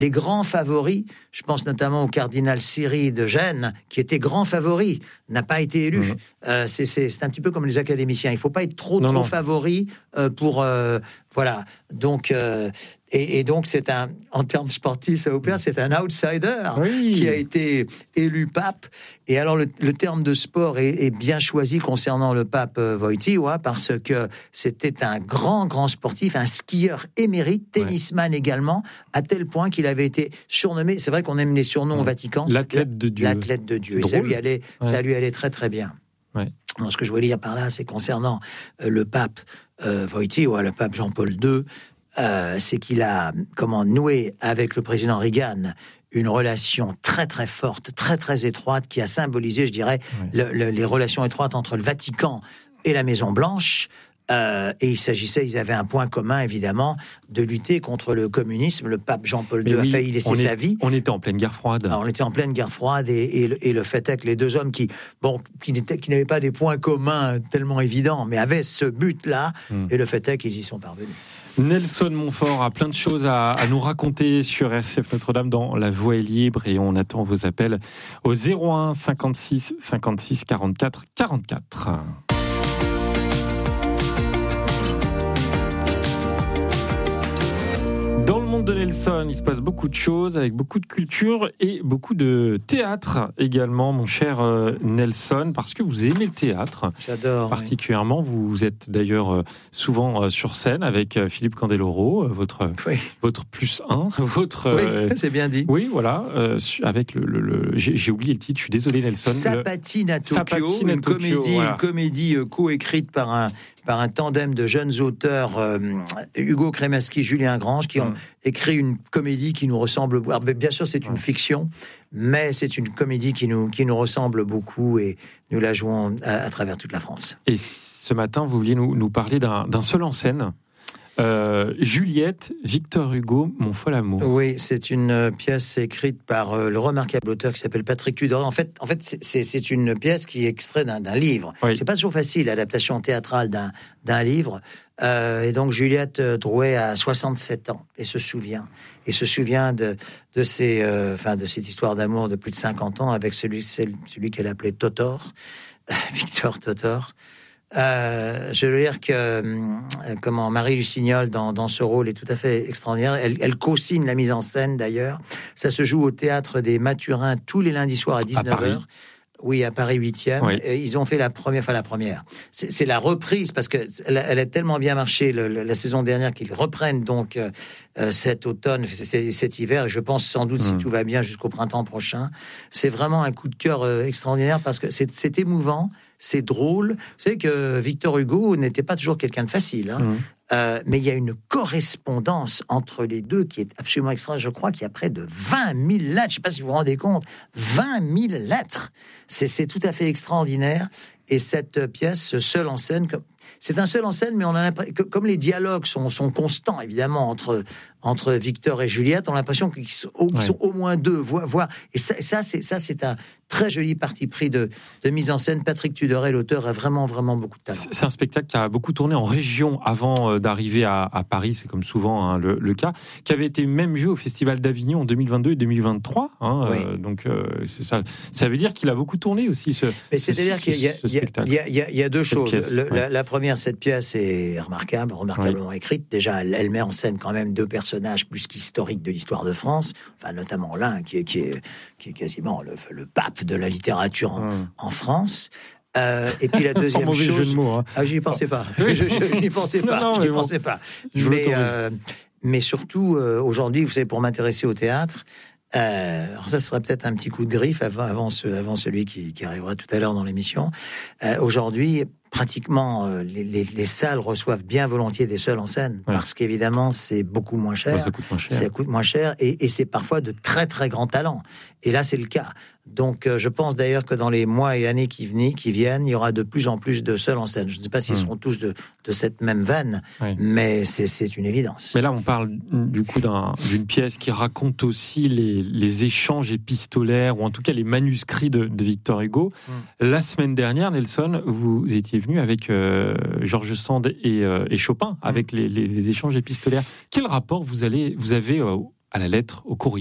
les grands favoris, je pense notamment au cardinal Siri de Gênes, qui était grand favori, n'a pas été élu. C'est un petit peu comme les académiciens. Il ne faut pas être trop favori pour... voilà. Donc... Et donc, en termes sportifs, ça vous plaît, c'est un outsider qui a été élu pape. Et alors, le terme de sport est bien choisi concernant le pape Wojtyła, parce que c'était un grand sportif, un skieur émérite, tennisman également, à tel point qu'il avait été surnommé, c'est vrai qu'on aime les surnoms au Vatican, l'athlète de Dieu. L'athlète de Dieu. Et ça lui allait très très bien. Ouais. Alors, ce que je voulais dire par là, c'est concernant le pape Wojtyła, le pape Jean-Paul II, c'est qu'il a noué avec le président Reagan une relation très très forte, très très étroite, qui a symbolisé, je dirais, les relations étroites entre le Vatican et la Maison Blanche. Et ils avaient un point commun, évidemment, de lutter contre le communisme. Le pape Jean-Paul II a failli laisser sa vie. On était en pleine guerre froide. Alors, on était en pleine guerre froide, et le fait est que les deux hommes qui n'avaient pas des points communs tellement évidents, mais avaient ce but-là, et le fait est qu'ils y sont parvenus. Nelson Montfort a plein de choses à nous raconter sur RCF Notre-Dame dans La Voix est libre, et on attend vos appels au 01 56 56 44 44. Dans le monde de Nelson, il se passe beaucoup de choses, avec beaucoup de culture et beaucoup de théâtre également, mon cher Nelson, parce que vous aimez le théâtre. J'adore. Particulièrement, oui. Vous êtes d'ailleurs souvent sur scène avec Philippe Candeloro, votre plus un, c'est bien dit. Oui, voilà, avec j'ai oublié le titre, je suis désolé Nelson. Sapatine à Tokyo, une comédie coécrite par un tandem de jeunes auteurs, Hugo Crémaschi, Julien Grange, qui ont écrit une comédie qui nous ressemble. Alors, bien sûr, c'est une fiction, mais c'est une comédie qui nous ressemble beaucoup, et nous la jouons à travers toute la France. Et ce matin, vous vouliez nous parler d'un seul en scène. Juliette, Victor Hugo, Mon fol amour. Oui, c'est une pièce écrite par le remarquable auteur qui s'appelle Patrick Tudoret. En fait, c'est une pièce qui est extraite d'un livre. Oui. C'est pas toujours facile, l'adaptation théâtrale d'un livre. Et donc Juliette Drouet a 67 ans et se souvient de cette histoire d'amour de plus de 50 ans avec celui qu'elle appelait Totor, Victor Totor. Je veux dire que Marie Lucignol dans ce rôle est tout à fait extraordinaire. Elle co-signe la mise en scène d'ailleurs. Ça se joue au théâtre des Mathurins tous les lundis soirs à 19h. Oui, à Paris 8e. Oui. Ils ont fait la première. C'est la reprise, parce qu'elle a tellement bien marché la saison dernière qu'ils reprennent donc cet automne, cet hiver, et je pense sans doute, si tout va bien, jusqu'au printemps prochain. C'est vraiment un coup de cœur extraordinaire, parce que c'est émouvant, c'est drôle. Vous savez que Victor Hugo n'était pas toujours quelqu'un de facile, mais il y a une correspondance entre les deux qui est absolument extra. Je crois qu'il y a près de 20 000 lettres. Je ne sais pas si vous vous rendez compte. 20 000 lettres. C'est tout à fait extraordinaire. Et cette pièce, seule en scène, c'est un seul en scène, mais on a l'impression que, comme les dialogues sont constants, évidemment, entre Victor et Juliette, on a l'impression qu'ils sont au moins deux, voire. Et ça, c'est un très joli parti pris de mise en scène. Patrick Tudoret, l'auteur, a vraiment beaucoup de talent. C'est un spectacle qui a beaucoup tourné en région avant d'arriver à Paris, c'est comme souvent le cas, qui avait été même joué au Festival d'Avignon en 2022 et 2023. Donc ça veut dire qu'il a beaucoup tourné aussi. C'est-à-dire qu'il y a deux choses. La première, cette pièce est remarquablement écrite. Déjà, elle met en scène quand même deux personnages plus qu'historiques de l'histoire de France, enfin notamment l'un qui est quasiment le pape de la littérature en France. Et puis la deuxième chose, jeu de mots, j'y pensais pas. Je n'y pensais pas. Mais surtout aujourd'hui, vous savez, pour m'intéresser au théâtre, alors ça serait peut-être un petit coup de griffe avant celui qui arrivera tout à l'heure dans l'émission. Aujourd'hui, pratiquement, les salles reçoivent bien volontiers des seuls en scène, parce qu'évidemment, c'est beaucoup moins cher. Ça coûte moins cher, et c'est parfois de très, très grands talents. Et là, c'est le cas. Donc, je pense d'ailleurs que dans les mois et années qui viennent, il y aura de plus en plus de seuls en scène. Je ne sais pas s'ils seront tous de cette même veine, mais c'est une évidence. Mais là, on parle du coup d'une pièce qui raconte aussi les échanges épistolaires, ou en tout cas les manuscrits de Victor Hugo. La semaine dernière, Nelson, vous étiez venu avec Georges Sand et Chopin, avec les échanges épistolaires. Quel rapport vous avez à la lettre au courrier.